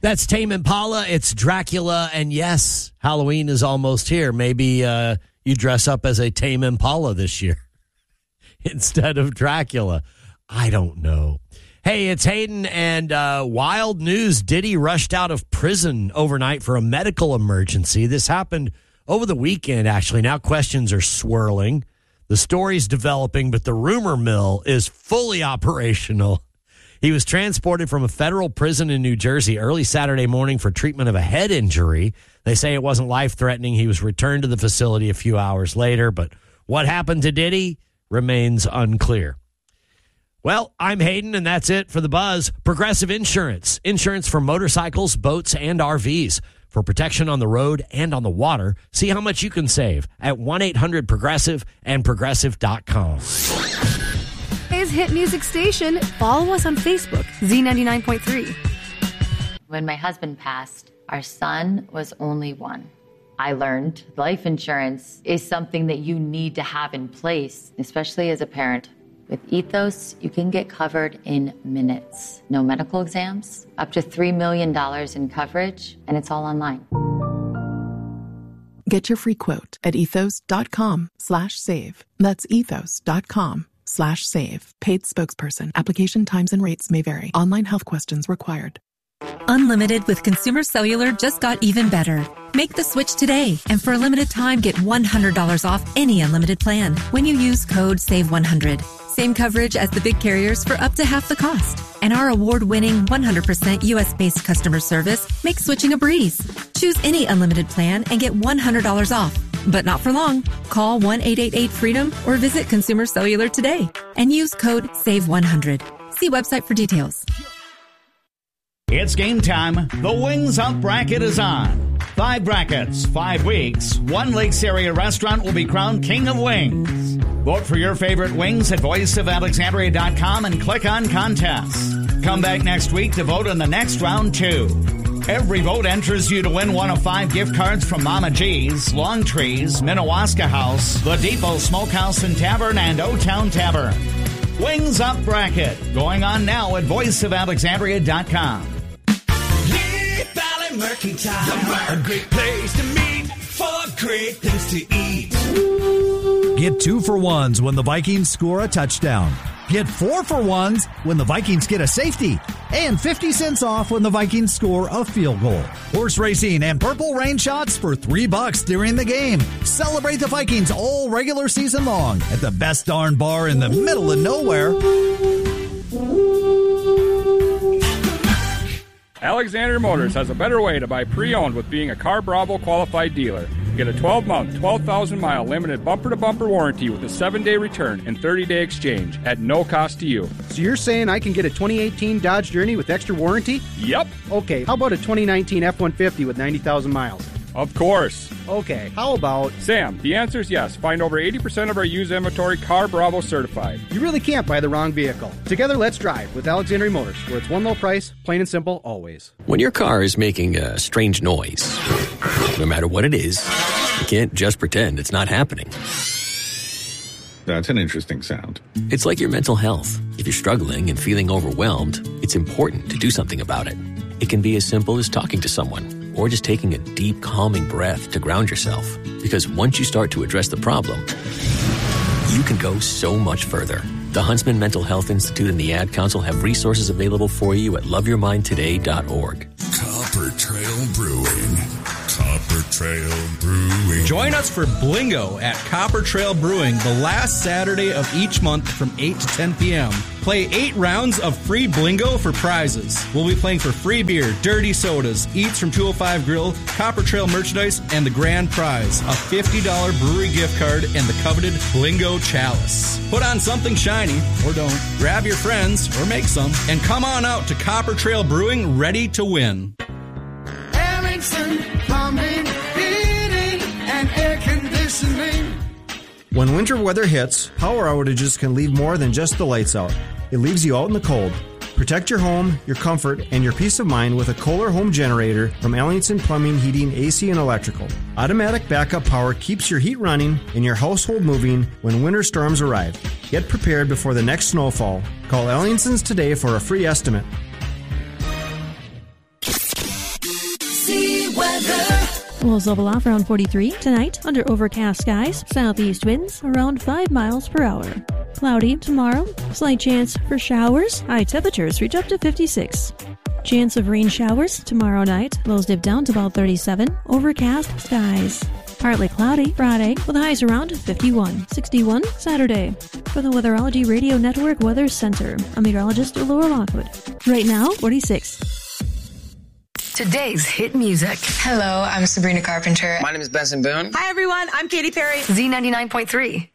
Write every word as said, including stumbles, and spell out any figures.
That's Tame Impala. It's Dracula. And yes, Halloween is almost here. Maybe uh, you dress up as a Tame Impala this year instead of Dracula. I don't know. Hey, it's Hayden, and uh, wild news. Diddy rushed out of prison overnight for a medical emergency. This happened over the weekend, actually. Now questions are swirling. The story's developing, but the rumor mill is fully operational. He was transported from a federal prison in New Jersey early Saturday morning for treatment of a head injury. They say it wasn't life-threatening. He was returned to the facility a few hours later, but what happened to Diddy remains unclear. Well, I'm Hayden, and that's it for The Buzz. Progressive Insurance. Insurance for motorcycles, boats, and R Vs. For protection on the road and on the water, see how much you can save at one eight hundred progressive and progressive dot com. His hit music station. Follow us on Facebook, Z ninety-nine point three. When my husband passed, our son was only one. I learned life insurance is something that you need to have in place, especially as a parent. With Ethos, you can get covered in minutes. No medical exams, up to three million dollars in coverage, and it's all online. Get your free quote at ethos.com slash save. That's ethos.com slash save. Paid spokesperson. Application times and rates may vary. Online health questions required. Unlimited with Consumer Cellular just got even better. Make the switch today, and for a limited time, get one hundred dollars off any unlimited plan when you use code save one hundred. Same coverage as the big carriers for up to half the cost. And our award-winning one hundred percent U S-based customer service makes switching a breeze. Choose any unlimited plan and get one hundred dollars off. But not for long. Call one eight eight eight freedom or visit Consumer Cellular today and use code save one hundred. See website for details. It's game time. The Wings Up bracket is on. Five brackets, five weeks. One Lakes area restaurant will be crowned King of Wings. Vote for your favorite wings at voice of alexandria dot com and click on contests. Come back next week to vote in the next round, too. Every vote enters you to win one of five gift cards from Mama G's, Long Trees, Minnewaska House, The Depot Smokehouse and Tavern, and O-Town Tavern. Wings Up bracket, going on now at voice of alexandria dot com. Lead Valley Mercantile, a great place to meet for great things to eat. Get two for ones when the Vikings score a touchdown. Get four for ones when the Vikings get a safety. And fifty cents off when the Vikings score a field goal. Horse racing and Purple Rain shots for three bucks during the game. Celebrate the Vikings all regular season long at the best darn bar in the middle of nowhere. Alexander Motors has a better way to buy pre-owned with being a Car Bravo qualified dealer. Get a twelve-month, twelve thousand mile limited bumper-to-bumper warranty with a seven-day return and thirty-day exchange at no cost to you. So you're saying I can get a twenty eighteen Dodge Journey with extra warranty? Yep. Okay, how about a twenty nineteen F one fifty with ninety thousand miles? Of course. Okay, how about... Sam, the answer is yes. Find over eighty percent of our used inventory Car Bravo certified. You really can't buy the wrong vehicle. Together, let's drive with Alexandria Motors, where it's one low price, plain and simple, always. When your car is making a strange noise, no matter what it is, you can't just pretend it's not happening. That's an interesting sound. It's like your mental health. If you're struggling and feeling overwhelmed, it's important to do something about it. It can be as simple as talking to someone or just taking a deep, calming breath to ground yourself. Because once you start to address the problem, you can go so much further. The Huntsman Mental Health Institute and the Ad Council have resources available for you at love your mind today dot org. Copper Trail Brewing. Copper Trail Brewing. Join us for Blingo at Copper Trail Brewing the last Saturday of each month from eight to ten p.m. Play eight rounds of free Blingo for prizes. We'll be playing for free beer, dirty sodas, eats from two oh five Grill, Copper Trail merchandise, and the grand prize, a fifty dollars brewery gift card and the coveted Blingo chalice. Put on something shiny, or don't. Grab your friends, or make some, and come on out to Copper Trail Brewing ready to win. Ellingson Plumbing, Heating, and Air Conditioning. When winter weather hits, power outages can leave more than just the lights out. It leaves you out in the cold. Protect your home, your comfort, and your peace of mind with a Kohler home generator from Ellingson Plumbing, Heating, A C, and Electrical. Automatic backup power keeps your heat running and your household moving when winter storms arrive. Get prepared before the next snowfall. Call Ellingson's today for a free estimate. weather. We'll level off around forty-three. Tonight, under overcast skies, southeast winds around five miles per hour. Cloudy tomorrow, slight chance for showers. High temperatures reach up to fifty-six. Chance of rain showers tomorrow night. Lows dip down to about thirty-seven. Overcast skies. Partly cloudy Friday with highs around fifty-one. sixty-one Saturday. For the Weatherology Radio Network Weather Center, I'm meteorologist Laura Lockwood. Right now, forty-six. Today's hit music. Hello, I'm Sabrina Carpenter. My name is Benson Boone. Hi, everyone. I'm Katy Perry. Z ninety-nine point three.